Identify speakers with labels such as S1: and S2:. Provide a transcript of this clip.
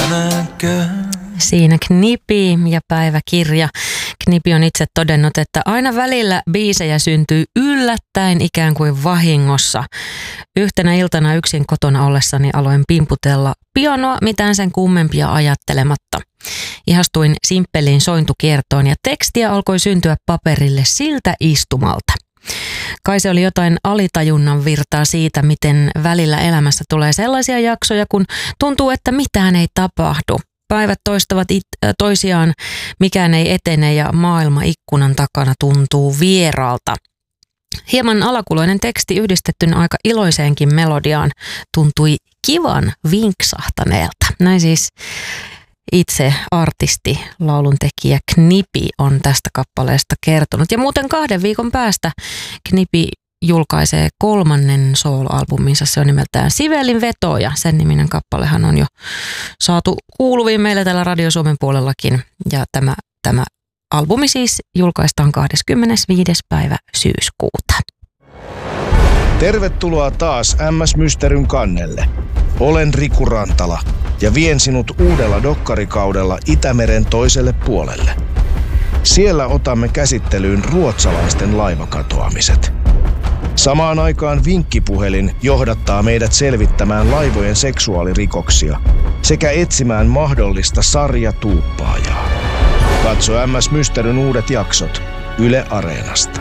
S1: Siinä Knipi ja päiväkirja. Knipi on itse todennut, että aina välillä biisejä syntyy yllättäen ikään kuin vahingossa. Yhtenä iltana yksin kotona ollessani aloin pimputella pianoa mitään sen kummempia ajattelematta. Ihastuin simppeliin sointukiertoon ja tekstiä alkoi syntyä paperille siltä istumalta. Kai se oli jotain alitajunnan virtaa siitä, miten välillä elämässä tulee sellaisia jaksoja, kun tuntuu, että mitään ei tapahdu. Päivät toistavat toisiaan, mikään ei etene ja maailma ikkunan takana tuntuu vieraalta. Hieman alakuloinen teksti yhdistettynä aika iloiseenkin melodiaan tuntui kivan vinksahtaneelta. Näin siis itse artisti, lauluntekijä Knipi on tästä kappaleesta kertonut. Ja muuten 2 viikon päästä Knipi julkaisee 3. soloalbuminsa. Se on nimeltään Sibelin veto ja sen niminen kappalehan on jo saatu kuuluviin meille täällä Radio Suomen puolellakin. Ja tämä albumi siis julkaistaan 25. päivä syyskuuta.
S2: Tervetuloa taas MS Mysteryn kannelle. Olen Riku Rantala ja vien sinut uudella dokkarikaudella Itämeren toiselle puolelle. Siellä otamme käsittelyyn ruotsalaisten laivakatoamiset. Samaan aikaan vinkkipuhelin johdattaa meidät selvittämään laivojen seksuaalirikoksia sekä etsimään mahdollista sarjatuuppaajaa. Katso MS Mysteryn uudet jaksot Yle Areenasta.